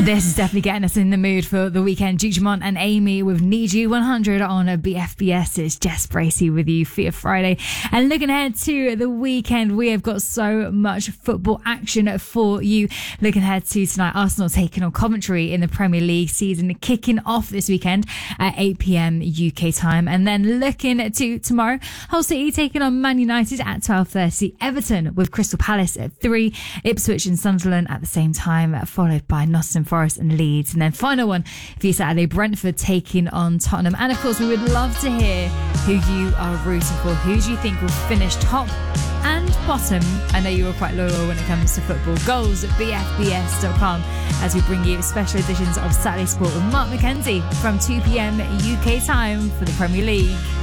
This is definitely getting us in the mood for the weekend. Duke Dumont and Amy with Need You 100 on a BFBS. It's Jess Bracey with you for your Friday. And looking ahead to the weekend, we have got so much football action for you. Looking ahead to tonight, Arsenal taking on Coventry in the Premier League season, kicking off this weekend at 8 p.m. UK time. And then looking to tomorrow, Hull City taking on Man United at 12:30. Everton with Crystal Palace at 3. Ipswich and Sunderland at the same time, followed by Nottingham Forest and Leeds. And then final one for you Saturday, Brentford taking on Tottenham. And of course, we would love to hear who you are rooting for. Who do you think will finish top and bottom? I know you are quite loyal when it comes to football. Goals at bfbs.com as we bring you special editions of Saturday Sport with Mark McKenzie from 2 p.m. UK time for the Premier League.